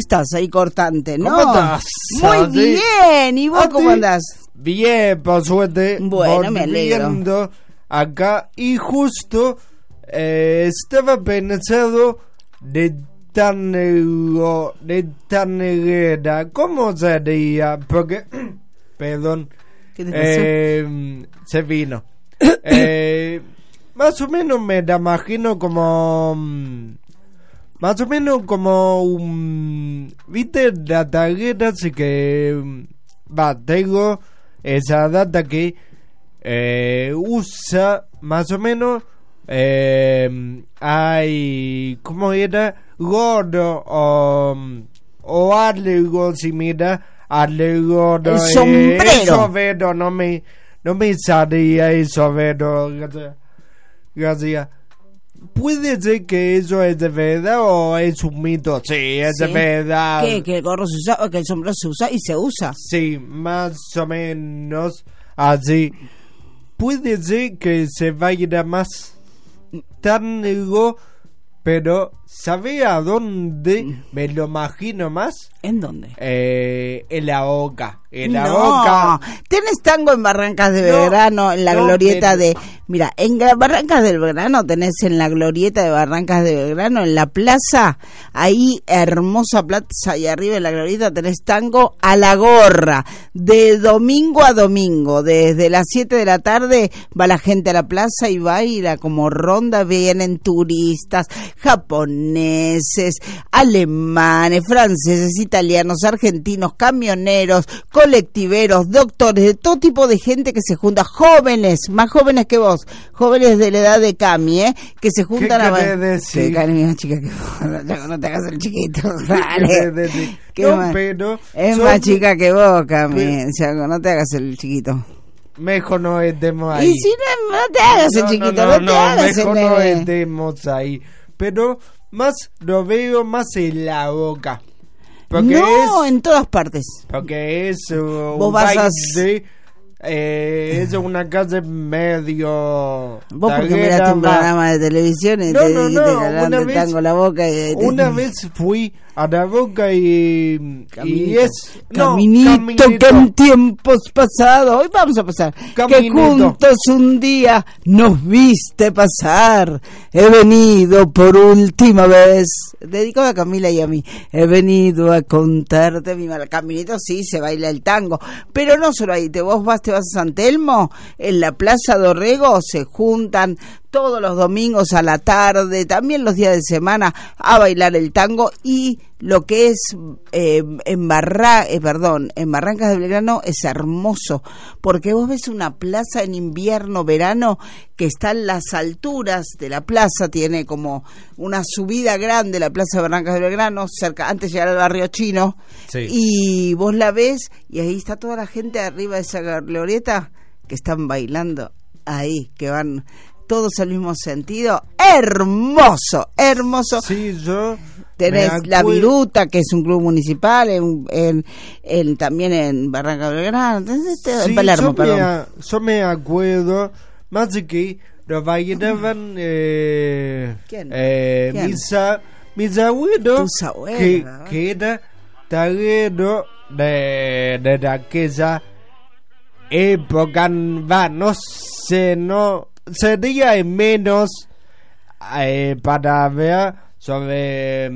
estás ahí, cortante? ¿No? ¿Cómo estás? Muy bien. ¿Y vos cómo andás? Bien, por suerte. Bueno, me alegro. Volviendo acá y justo estaba pensado de tan negra. ¿Cómo sería? Porque, perdón, ¿Qué te pasó? se vino. Más o menos me la imagino como... Más o menos como un... ¿Viste? La tarjeta, así que... tengo esa data que usa más o menos... hay... ¿Cómo era? Gordo o algo similar algo... El sombrero. Eso, pero no me salía eso, pero... Gracias. ¿Puede ser que eso es de verdad o es un mito? Sí, es de verdad. ¿Qué? ¿Que el gorro se usa o que el sombrero se usa y se usa? Sí, más o menos así. Puede ser que se vaya más largo, pero ¿sabe a dónde me lo imagino más? ¿En dónde? En la boca. En la no, boca. tenés tango en Barrancas de Belgrano, en la glorieta de... Mira, en Barrancas del Belgrano tenés en la glorieta de Barrancas de Belgrano, en la plaza, ahí hermosa plaza, y arriba en la glorieta tenés tango a la gorra, de domingo a domingo, desde las 7 de la tarde va la gente a la plaza y baila como ronda, vienen turistas, japoneses, alemanes, franceses, italianos, argentinos, camioneros, colectiveros, doctores, de todo tipo de gente que se junta, jóvenes, más jóvenes que vos, jóvenes de la edad de Cami, que se juntan a bailar. Sí, Cami, más chica que vos, no te hagas el chiquito, dale. No, pero es más chica que vos, Cami, Sango, no te hagas el chiquito. Mejor no estemos ahí. Y si no te hagas el chiquito, no te hagas mejor no estemos ahí. Pero más lo veo más en la boca. Porque no, en todas partes. Porque es vos vas es una casa medio... Vos porque miraste un programa de televisión y te dijiste que hablaban de tango la boca una vez fui a la boca y es... Caminito que en tiempos pasados, hoy vamos a pasar, Caminito. Que juntos un día nos viste pasar, he venido por última vez, dedicado a Camila y a mí, he venido a contarte mi mal. Caminito sí, se baila el tango, pero no solo ahí, te vas a San Telmo, en la Plaza Dorrego se juntan todos los domingos a la tarde, también los días de semana, a bailar el tango. Y lo que es en Barrancas de Belgrano es hermoso, porque vos ves una plaza en invierno, verano, que está en las alturas de la plaza, tiene como una subida grande la plaza de Barrancas de Belgrano, cerca, antes de llegar al barrio chino, sí. Y vos la ves, y ahí está toda la gente arriba de esa glorieta, que están bailando ahí, que van... todos al mismo sentido, hermoso. Sí, yo tenés La Viruta, que es un club municipal, también en Barranca Belgrano, sí, en Palermo, perdón. Yo me acuerdo, más de que lo bailaban ¿Quién? mis abuelos, que era taguero de aquella época, no sé, no... Sería menos para ver sobre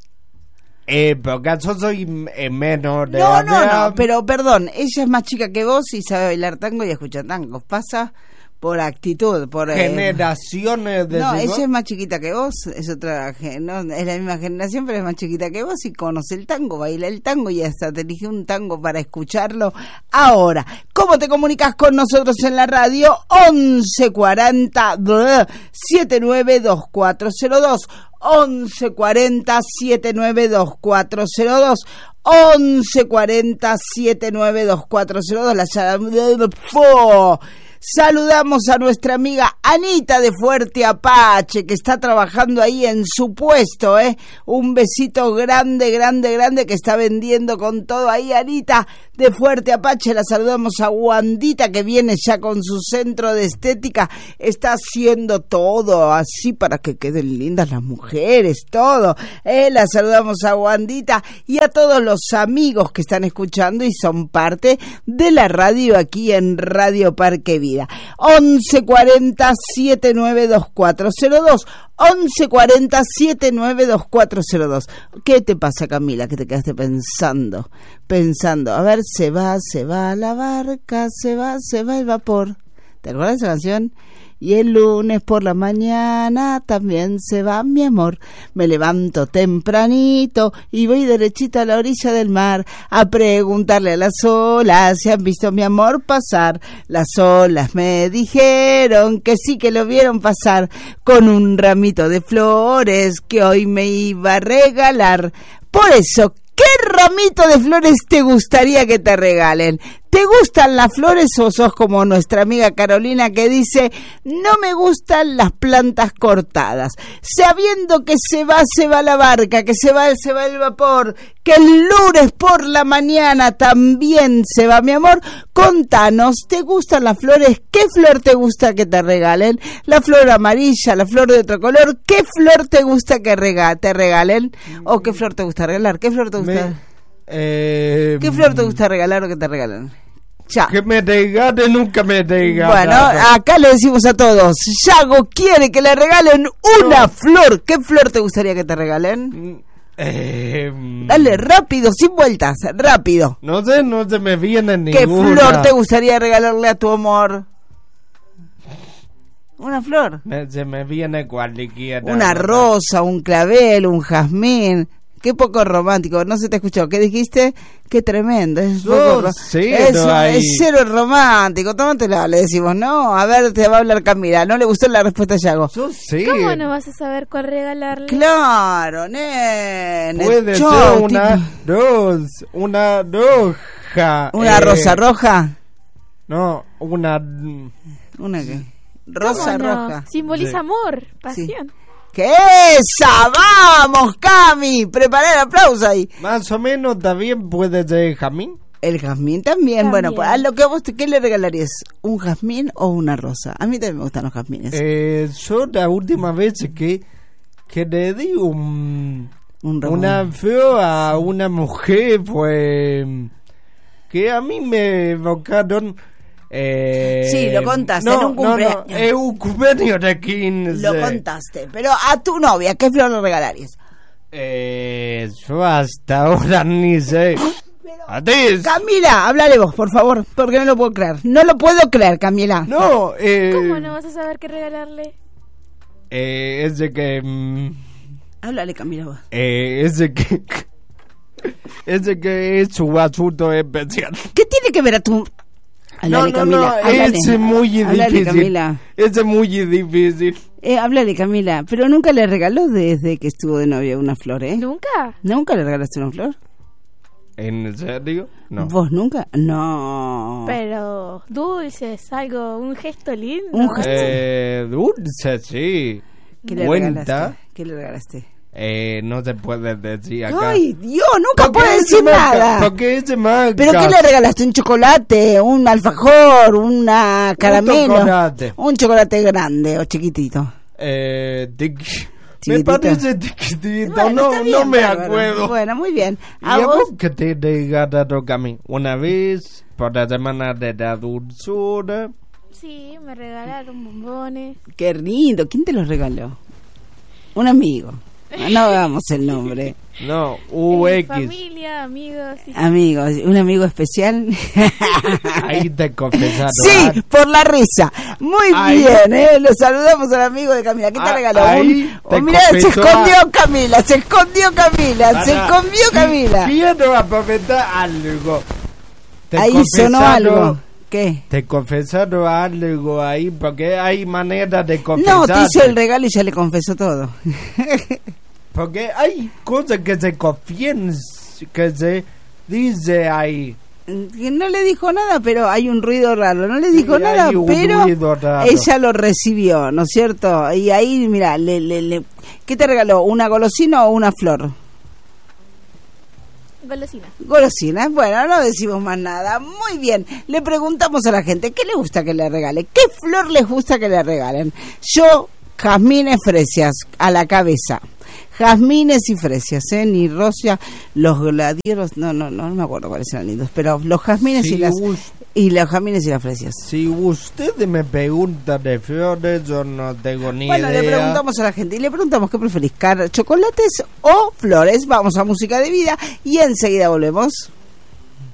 época. Yo soy menos de No, pero perdón, ella es más chica que vos y sabe bailar tango y escucha tangos. Pasa por actitud, por generaciones de no, ella es más chiquita que vos, es otra, no, es la misma generación, pero es más chiquita que vos y conoce el tango, baila el tango y hasta te elige un tango para escucharlo. Ahora, ¿cómo te comunicas con nosotros en la radio? 1140 792402 1140 792402 1140 792402 la Saludamos a nuestra amiga Anita de Fuerte Apache, que está trabajando ahí en su puesto, Un besito grande, que está vendiendo con todo ahí, Anita, de Fuerte Apache. La saludamos a Wandita, que viene ya con su centro de estética. Está haciendo todo así para que queden lindas las mujeres, todo. La saludamos a Wandita y a todos los amigos que están escuchando y son parte de la radio aquí en Radio Parque Vida. 1140 792402. 1140 792402. ¿Qué te pasa, Camila? Que te quedaste pensando. A ver, se va la barca, se va el vapor. ¿Te acuerdas de esa canción? Y el lunes por la mañana también se va mi amor. Me levanto tempranito y voy derechita a la orilla del mar a preguntarle a las olas si han visto mi amor pasar. Las olas me dijeron que sí, que lo vieron pasar con un ramito de flores que hoy me iba a regalar. Por eso, ¿qué ramito de flores te gustaría que te regalen? ¿Te gustan las flores o sos como nuestra amiga Carolina que dice, no me gustan las plantas cortadas? Sabiendo que se va la barca, que se va el vapor, que el lunes por la mañana también se va mi amor, contanos, ¿te gustan las flores? ¿Qué flor te gusta que te regalen? ¿La flor amarilla, la flor de otro color? ¿Qué flor te gusta que te regalen? ¿O qué flor te gusta regalar? ¿Qué flor te gusta? ¿Qué flor te gusta regalar o que te regalen? Ya. Que me regalen, nunca me regalen. Bueno, acá le decimos a todos, Yago quiere que le regalen una flor. ¿Qué flor te gustaría que te regalen? Dale, rápido, sin vueltas, rápido. No se me viene ninguna. ¿Qué flor te gustaría regalarle a tu amor? ¿Una flor? Se me viene cualquiera. Una rosa, un clavel, un jazmín. Qué poco romántico, no se te escuchó. ¿Qué dijiste? Qué tremendo. Es cero romántico. Tómatela, le decimos. No, a ver, te va a hablar Camila. No le gustó la respuesta a Yago. Sí. ¿Cómo no vas a saber cuál regalarle? Claro, nene. Puede ser una roja. ¿Una rosa roja? No, ¿Una qué? Rosa roja. Simboliza amor, pasión. Sí. ¡Qué esa! ¡Vamos, Cami! Prepara el aplauso ahí. Más o menos también puede ser jazmín. El jazmín también. Bueno, pues a lo que vos, ¿qué le regalarías? ¿Un jazmín o una rosa? A mí también me gustan los jazmines. Yo la última vez que le di una flor a una mujer, pues que a mí me evocaron. Sí, lo contaste en un cumpleaños. No, es un cumpleaños de 15. Lo contaste, pero a tu novia, ¿qué flor le regalarías? Yo hasta ahora ni sé. A ti. Camila, háblale vos, por favor, porque no lo puedo creer. No lo puedo creer, Camila. No, ¿Cómo no vas a saber qué regalarle? Es de que... Háblale, Camila, vos. Es de que es su asunto especial. ¿Qué tiene que ver a tu... Háblale, Camila, háblale. Es muy difícil. Háblale, Camila. Es muy difícil. Háblale, Camila, pero nunca le regaló desde que estuvo de novia una flor, ¿eh? ¿Nunca? ¿Nunca le regalaste una flor? ¿En serio? No. ¿Vos nunca? No. Pero dulces, algo, un gesto lindo. Un gesto. Dulce, sí. ¿Qué le regalaste? ¿Qué le regalaste? No se puede decir acá. Ay, Dios, nunca puede decir nada. ¿Por qué se marca? ¿Pero qué le regalaste? ¿Un chocolate? ¿Un alfajor? ¿Una caramelo? Un chocolate grande o chiquitito. Me parece chiquitito. Bueno, no me acuerdo. Bueno, muy bien. ¿Y a vos qué te regalaron a mí? Una vez por la semana de la dulzura. Sí, me regalaron bombones. Qué lindo. ¿Quién te los regaló? Un amigo. No hagamos el nombre. No, UX. Familia, amigos. Sí. Amigos, un amigo especial. Ahí te confesaron. Sí, por la risa. Muy bien, Los saludamos al amigo de Camila. ¿Qué te regaló? Mira, se escondió Camila. Quiero aprovechar algo. Ahí sonó algo. ¿Qué? Te confesaron algo ahí, porque hay manera de confesar. No, te hizo el regalo y ya le confesó todo. Porque hay cosas que se confían, que se dice ahí. No le dijo nada, pero hay un ruido raro. No le dijo nada, pero ella lo recibió, ¿no es cierto? Y ahí, mira, ¿qué te regaló? ¿Una golosina o una flor? Golosinas, bueno, no decimos más nada. Muy bien, le preguntamos a la gente qué le gusta que le regale, qué flor les gusta que le regalen. Yo, jazmines, fresias, a la cabeza. Jazmines y fresias, ni rosia, los gladieros, no me acuerdo cuáles eran lindos, pero los jazmines sí, los jazmines y las fresias. Si usted me pregunta de flores, yo no tengo ni idea. Bueno, le preguntamos a la gente y le preguntamos qué preferís, chocolates o flores. Vamos a música de vida y enseguida volvemos.